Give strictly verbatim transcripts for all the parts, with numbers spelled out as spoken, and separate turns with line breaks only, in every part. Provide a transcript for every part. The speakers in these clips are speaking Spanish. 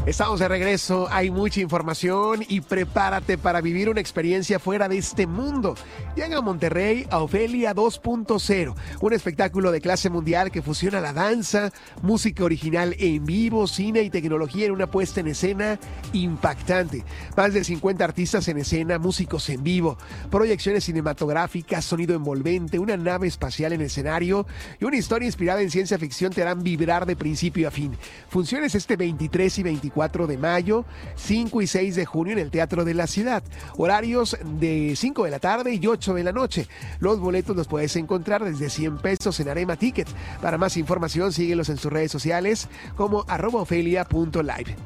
Estamos de regreso, hay mucha información y prepárate para vivir una experiencia fuera de este mundo. Llega a Monterrey a Ofelia dos punto cero, un espectáculo de clase mundial que fusiona la danza, música original en vivo, cine y tecnología en una puesta en escena impactante. Más de cincuenta artistas en escena, músicos en vivo, proyecciones cinematográficas, sonido envolvente, una nave espacial en escenario y una historia inspirada en ciencia ficción te harán vibrar de principio a fin. Funciones este veintitrés y veinticuatro de mayo, cinco y seis de junio en el Teatro de la Ciudad. Horarios de cinco de la tarde y ocho de la noche. Los boletos los puedes encontrar desde cien pesos en Arema Ticket. Para más información, síguelos en sus redes sociales como arroba ofelia punto live.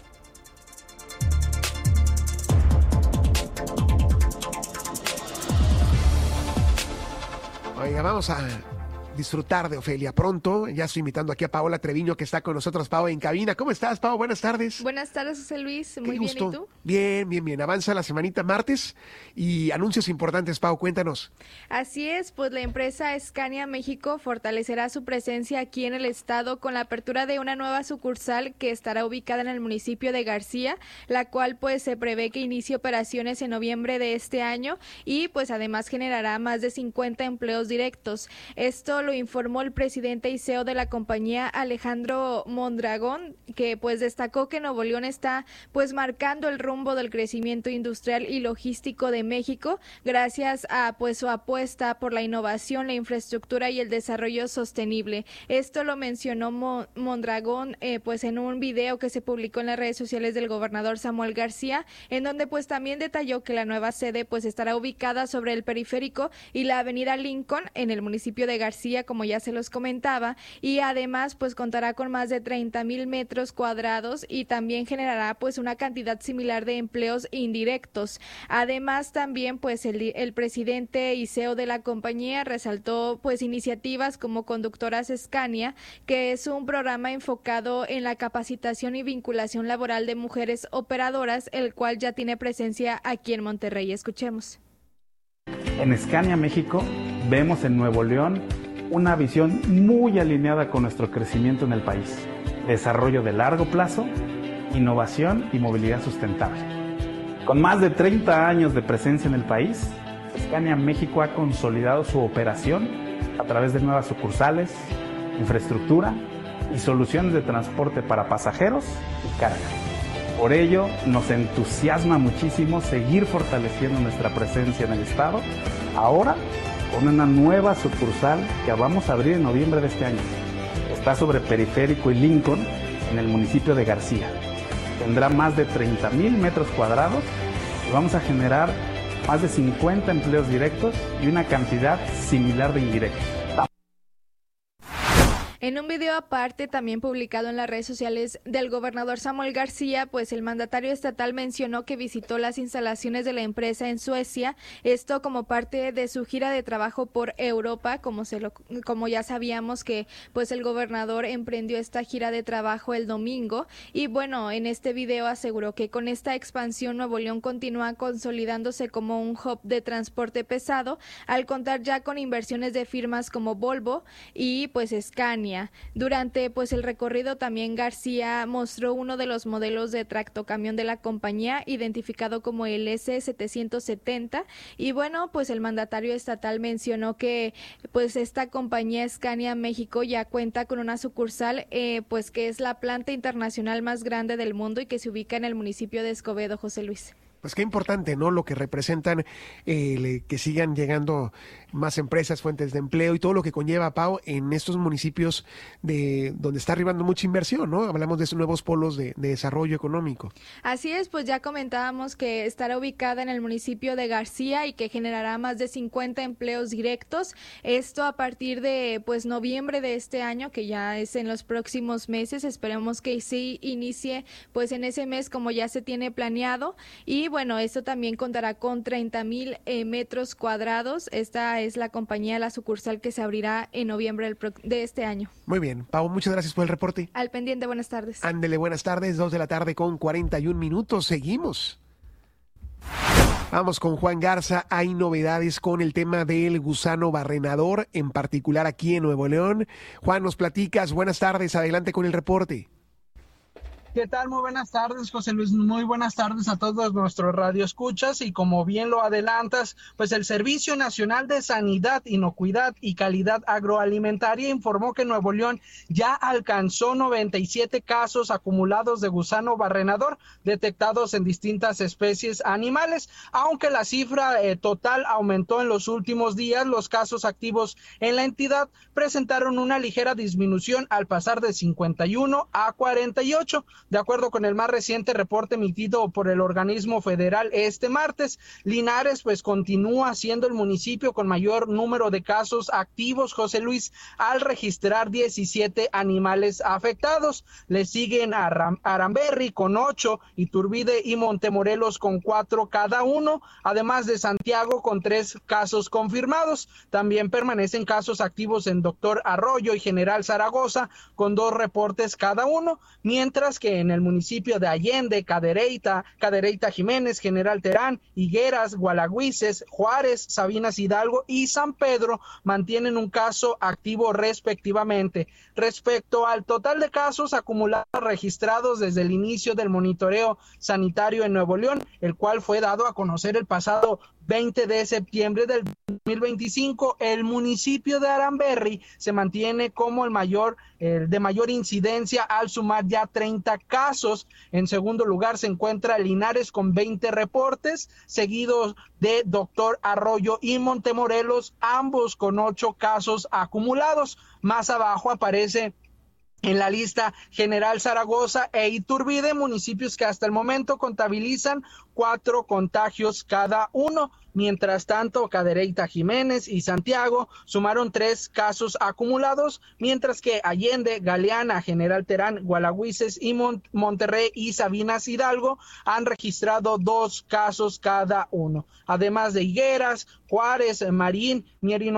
Oiga, vamos a disfrutar de Ofelia pronto. Ya estoy invitando aquí a Paola Treviño, que está con nosotros, Pao, en cabina. ¿Cómo estás, Pao? Buenas tardes.
Buenas tardes, José Luis. Muy
Qué
bien,
gusto.
¿y tú?
Bien, bien, bien. Avanza la semanita martes y anuncios importantes, Pao, cuéntanos.
Así es, pues la empresa Scania México fortalecerá su presencia aquí en el estado con la apertura de una nueva sucursal que estará ubicada en el municipio de García, la cual pues se prevé que inicie operaciones en noviembre de este año y pues además generará más de cincuenta empleos directos. Esto lo informó el presidente y C E O de la compañía, Alejandro Mondragón, que pues destacó que Nuevo León está pues marcando el rumbo del crecimiento industrial y logístico de México gracias a pues su apuesta por la innovación, la infraestructura y el desarrollo sostenible. Esto lo mencionó Mo Mondragón eh, pues en un video que se publicó en las redes sociales del gobernador Samuel García, en donde pues también detalló que la nueva sede pues estará ubicada sobre el periférico y la avenida Lincoln en el municipio de García, como ya se los comentaba, y además pues contará con más de treinta mil metros cuadrados y también generará pues una cantidad similar de empleos indirectos. Además también pues el, el presidente y C E O de la compañía resaltó pues iniciativas como Conductoras Scania, que es un programa enfocado en la capacitación y vinculación laboral de mujeres operadoras, el cual ya tiene presencia aquí en Monterrey. Escuchemos.
En Scania México vemos en Nuevo León una visión muy alineada con nuestro crecimiento en el país, desarrollo de largo plazo, innovación y movilidad sustentable. Con más de treinta años de presencia en el país, Scania México ha consolidado su operación a través de nuevas sucursales, infraestructura y soluciones de transporte para pasajeros y carga. Por ello, nos entusiasma muchísimo seguir fortaleciendo nuestra presencia en el estado, ahora con una nueva sucursal que vamos a abrir en noviembre de este año. Está sobre Periférico y Lincoln, en el municipio de García. Tendrá más de treinta mil metros cuadrados y vamos a generar más de cincuenta empleos directos y una cantidad similar de indirectos.
En un video aparte, también publicado en las redes sociales del gobernador Samuel García, pues el mandatario estatal mencionó que visitó las instalaciones de la empresa en Suecia, esto como parte de su gira de trabajo por Europa, como se lo, como ya sabíamos que pues el gobernador emprendió esta gira de trabajo el domingo, y bueno, en este video aseguró que con esta expansión Nuevo León continúa consolidándose como un hub de transporte pesado, al contar ya con inversiones de firmas como Volvo y pues Scania. Durante pues el recorrido también García mostró uno de los modelos de tractocamión de la compañía, identificado como el ese setecientos setenta, y bueno, pues el mandatario estatal mencionó que pues esta compañía Scania México ya cuenta con una sucursal eh, pues que es la planta internacional más grande del mundo y que se ubica en el municipio de Escobedo, José Luis.
Pues qué importante, ¿no? Lo que representan, eh, que sigan llegando más empresas, fuentes de empleo y todo lo que conlleva, Pau, en estos municipios de donde está arribando mucha inversión, ¿no? Hablamos de esos nuevos polos de, de desarrollo económico.
Así es, pues ya comentábamos que estará ubicada en el municipio de García y que generará más de cincuenta empleos directos. Esto a partir de pues noviembre de este año, que ya es en los próximos meses. Esperemos que sí inicie pues en ese mes como ya se tiene planeado. Y bueno, esto también contará con treinta mil eh, metros cuadrados. Esta es la compañía, la sucursal que se abrirá en noviembre del de este año.
Muy bien, Pau, muchas gracias por el reporte.
Al pendiente, buenas tardes.
Ándele, buenas tardes, dos de la tarde con cuarenta y un minutos, seguimos. Vamos con Juan Garza, hay novedades con el tema del gusano barrenador, en particular aquí en Nuevo León. Juan, nos platicas, buenas tardes, adelante con el reporte.
¿Qué tal? Muy buenas tardes, José Luis. Muy buenas tardes a todos nuestros radioescuchas. Y como bien lo adelantas, pues el Servicio Nacional de Sanidad, Inocuidad y Calidad Agroalimentaria informó que Nuevo León ya alcanzó noventa y siete casos acumulados de gusano barrenador detectados en distintas especies animales. Aunque la cifra eh, total aumentó en los últimos días, los casos activos en la entidad presentaron una ligera disminución al pasar de cincuenta y uno a cuarenta y ocho. De acuerdo con el más reciente reporte emitido por el organismo federal este martes, Linares pues continúa siendo el municipio con mayor número de casos activos, José Luis, al registrar diecisiete animales afectados. Le siguen a Aram- Aramberri con ocho, Iturbide y Montemorelos con cuatro cada uno, además de Santiago con tres casos confirmados. También permanecen casos activos en Doctor Arroyo y General Zaragoza con dos reportes cada uno, mientras que en el municipio de Allende, Cadereyta, Cadereyta Jiménez, General Terán, Higueras, Gualagüises, Juárez, Sabinas Hidalgo y San Pedro mantienen un caso activo respectivamente. Respecto al total de casos acumulados registrados desde el inicio del monitoreo sanitario en Nuevo León, el cual fue dado a conocer el pasado veinte de septiembre del dos mil veinticinco, el municipio de Aramberri se mantiene como el mayor, el de mayor incidencia al sumar ya treinta casos. En segundo lugar se encuentra Linares con veinte reportes, seguidos de Doctor Arroyo y Montemorelos, ambos con ocho casos acumulados. Más abajo aparece en la lista General Zaragoza e Iturbide, municipios que hasta el momento contabilizan cuatro contagios cada uno. Mientras tanto, Cadereyta Jiménez y Santiago sumaron tres casos acumulados, mientras que Allende, Galeana, General Terán, Gualagüises y Mon- Monterrey y Sabinas Hidalgo han registrado dos casos cada uno. Además de Higueras, Juárez, Marín, Mieri,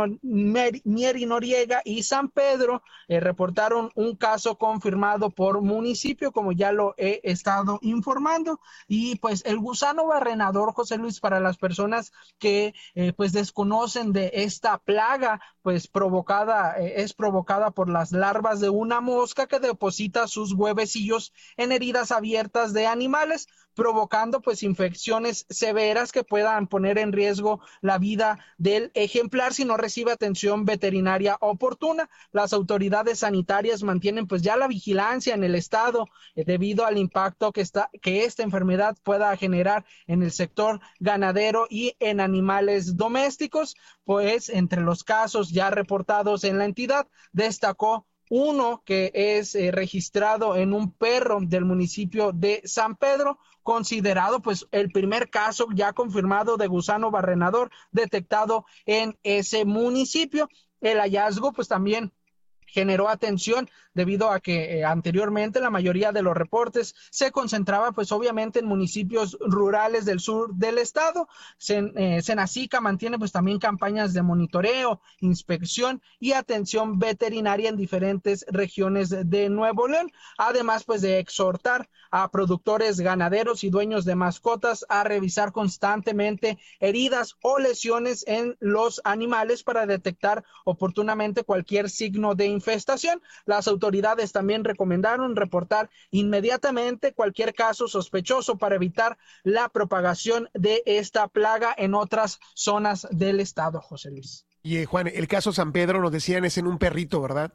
Mieri Noriega y San Pedro eh, reportaron un caso confirmado por municipio, como ya lo he estado informando. Y pues el gusano barrenador, José Luis, para las personas que eh, pues desconocen de esta plaga, pues provocada, eh, es provocada por las larvas de una mosca que deposita sus huevecillos en heridas abiertas de animales, provocando pues infecciones severas que puedan poner en riesgo la vida del ejemplar si no recibe atención veterinaria oportuna. Las autoridades sanitarias mantienen pues ya la vigilancia en el estado eh, debido al impacto que está que esta enfermedad pueda generar en el sector ganadero y en animales domésticos. Pues entre los casos ya reportados en la entidad destacó uno que es eh, registrado en un perro del municipio de San Pedro, considerado pues el primer caso ya confirmado de gusano barrenador detectado en ese municipio. El hallazgo pues también generó atención debido a que eh, anteriormente la mayoría de los reportes se concentraba pues obviamente en municipios rurales del sur del estado. Sen, eh, Senacica mantiene pues también campañas de monitoreo, inspección y atención veterinaria en diferentes regiones de, de Nuevo León, además pues de exhortar a productores ganaderos y dueños de mascotas a revisar constantemente heridas o lesiones en los animales para detectar oportunamente cualquier signo de infestación. Las autoridades también recomendaron reportar inmediatamente cualquier caso sospechoso para evitar la propagación de esta plaga en otras zonas del estado, José Luis.
Y eh, Juan, el caso San Pedro nos decían es en un perrito, ¿verdad?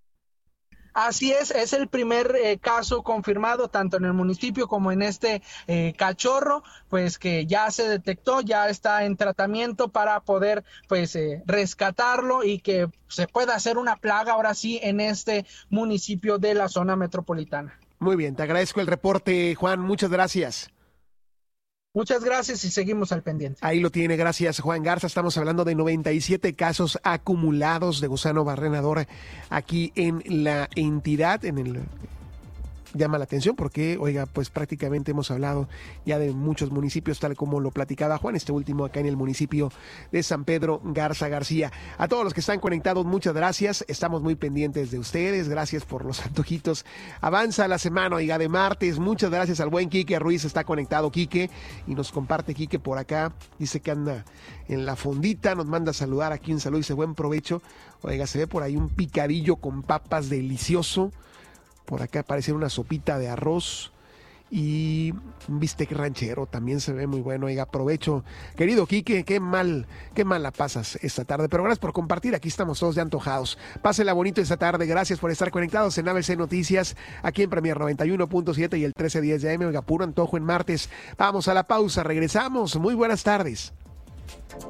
Así es, es el primer eh, caso confirmado tanto en el municipio como en este eh, cachorro, pues que ya se detectó, ya está en tratamiento para poder pues eh, rescatarlo y que se pueda hacer una plaga ahora sí en este municipio de la zona metropolitana.
Muy bien, te agradezco el reporte, Juan, muchas gracias.
Muchas gracias y seguimos al pendiente.
Ahí lo tiene, gracias Juan Garza. Estamos hablando de noventa y siete casos acumulados de gusano barrenador aquí en la entidad, en el... Llama la atención porque, oiga, pues prácticamente hemos hablado ya de muchos municipios, tal como lo platicaba Juan, este último acá en el municipio de San Pedro Garza García. A todos los que están conectados, muchas gracias. Estamos muy pendientes de ustedes. Gracias por los antojitos. Avanza la semana, oiga, de martes. Muchas gracias al buen Quique Ruiz. Está conectado Quique y nos comparte Quique por acá. Dice que anda en la fondita. Nos manda a saludar aquí. Un saludo y dice buen provecho. Oiga, se ve por ahí un picadillo con papas delicioso. Por acá aparece una sopita de arroz y un bistec ranchero, también se ve muy bueno. Oiga, aprovecho, querido Quique, qué mal, qué mal la pasas esta tarde, pero gracias por compartir, aquí estamos todos de antojados. Pásenla bonito esta tarde, gracias por estar conectados en A B C Noticias, aquí en Premier noventa y uno punto siete y el trece diez de A M. Oiga, puro antojo en martes. Vamos a la pausa, regresamos, muy buenas tardes.